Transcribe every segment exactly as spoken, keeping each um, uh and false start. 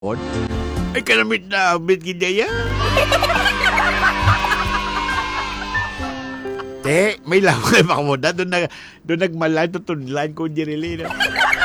Ay kalamit na abit gidaya. Te, may laway makamuda. Doon na, doon nagmalay, tutunlan ko dirili na.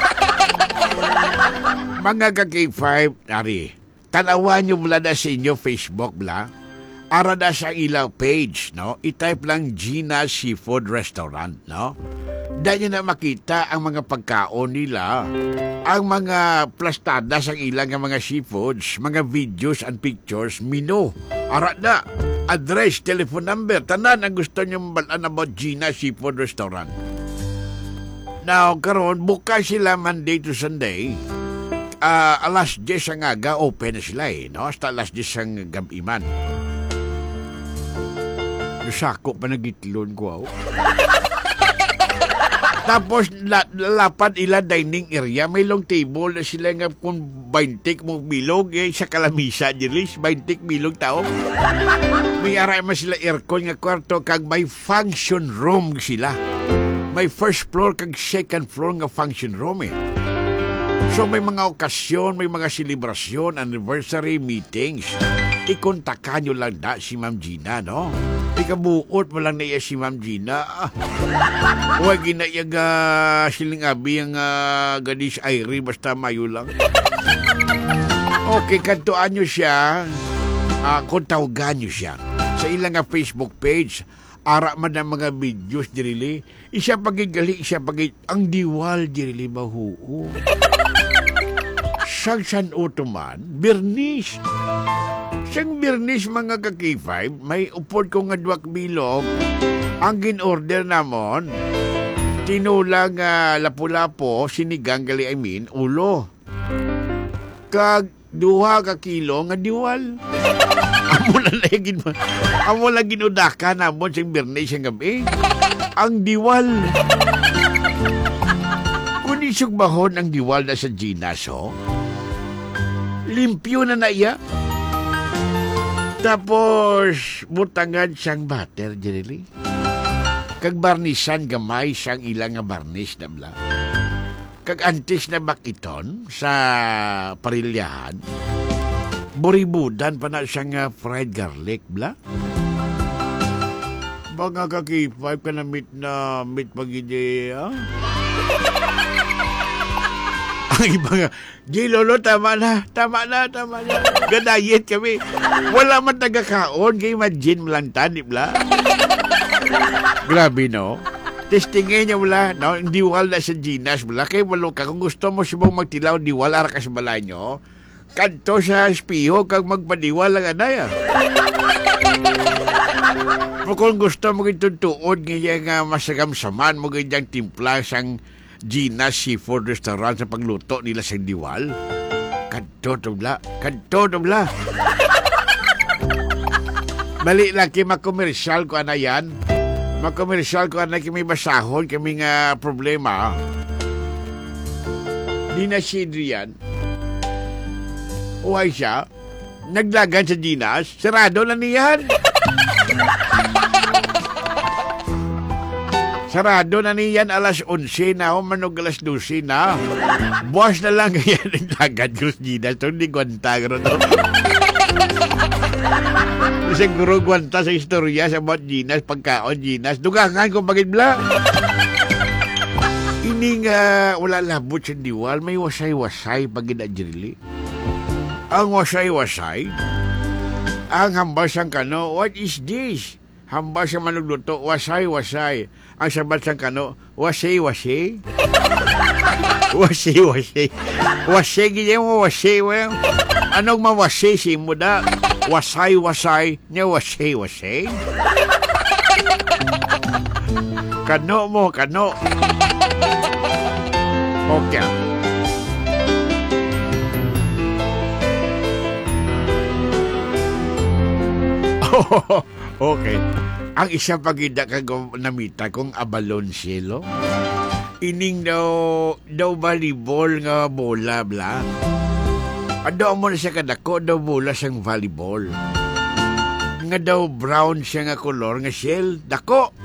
Mga ka-K five, nari, tanawan nyo mula na sa inyo Facebook, bla. Ara na sa ilang page, no? I-type lang Gina Seafood Restaurant, no? Dahil nyo na makita ang mga pagkaon nila, ang mga plastada sa ilang mga seafoods, mga videos and pictures, menu. Ara na, address, telephone number, tanan ang gusto nyo mabalaan about Gina Seafood Restaurant. Now, karon bukas sila Monday to Sunday. Uh, alas diyes ang aga, open na sila eh, no? Hasta alas diyes ang gabi man. Sako pa nagitlon ko, oh. Tapos, la, lapad ila dining area. May long table na sila nga kung baintik mong bilog. Eh, sa kalamisa, Jelis. baintik bilog tao. May aray man sila aircon nga kwarto. Kag may function room sila. May first floor kag second floor nga function room eh. So may mga okasyon, may mga selebrasyon, anniversary, meetings. Ikontakan nyo lang da si Ma'am Gina, no? Ikabuot mo lang na iya si Ma'am Gina. Ah. Huwag ginayag uh, siling abi ang uh, gadis Airy, basta mayo lang. Okay, kantuan nyo siya. Uh, kung tawagan nyo siya. Sa ilang uh, Facebook page, ara man ang mga videos, dirili. Isa pagigali, isa pagig... Ang diwal, dirili, mahuo. Sang San Otoman, Bernice. Sang Bernice, mga ka-K five, may upod ko nga duwak bilog. Ang gin-order namon, tinulang uh, lapu-lapo, sinigang gali, I mean, ulo. Kag duha ka kilo nga diwal. Amo na lagin mo. Amo lang ginudaka namon sang Bernice ang gabi. Ang diwal. Kung isugbahon ang diwal na sa Ginaso, limpyo na na iya. Tapos, butangan siyang butter, Jerry. Kag barnisan, gamay siyang ilang nga barnis na bla. Kag antis na bakiton sa parilyahan, buribudan pa na siyang uh, fried garlic, bla. Mga ka-K five ka na meat na meat pag-ide, ah? Ang iba nga, G, Lolo, tama na, tama na, tama na. Ganayet kami. Wala man tagakaon, kay Majin malantan, di ba? Grabe, no? Testingin niya wala, no? Diwal na sa Ginas, wala. Kay walo ka, kung gusto mo siya mong magtilaw, diwal, ara ka sa bala nyo, kanto sa espiho, kag magpadiwal lang anay, ah. Kung gusto mo ituntuod, ngayon nga masagam-saman mo ganyang timpla sang Gina Seafood Restaurant sa pagluto nila sa diwal. Kanto tumla, kanto tumla. Bali lang kay makomersyal ko na yan. Makomersyal ko na kami basahon, kami nga problema. Di na si Adrian. Uhay siya. Naglagan sa Ginas. Sarado na niyan. Sarado na niyan alas onse na o manog alas dose na. Buwas na lang yan naglagad ko sa Ginas. So, hindi gwanta ko na. Siguro gwanta sa istorya sa about Ginas, pagkaon Ginas. Dugangan ko bagay bla. Ini nga wala labot sa diwal. May wasay-wasay pag ginadjirili. Ang wasay-wasay, ang hambas ang kano, what is this? Hambas ang manugluto, wasay-wasay. Ang sabat sang kano, wasay-wasay. Wasay-wasay. Wasay, ganyan mo, wasay, well. Anong mawasay si mo da? Wasay-wasay, niya wasay-wasay. Kano mo, kano. Okay. Okay. Ang isa pagida kag namita kong abalon silo. Ining daw daw volleyball nga bola bla. Ado mo na siya kadako daw bola siyang volleyball. Nga daw brown siya nga kolor nga shell. Dako.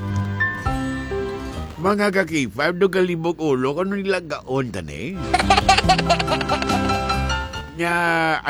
Mga ka-K five do galibog ulo kano nila gaon tani. niya